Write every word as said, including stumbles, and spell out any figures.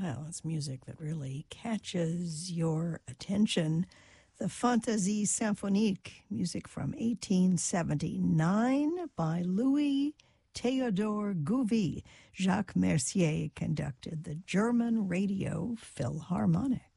Well, it's music that really catches your attention. The Fantaisie Symphonique, music from eighteen seventy-nine by Louis Theodore Gouvy. Jacques Mercier conducted the German Radio Philharmonic.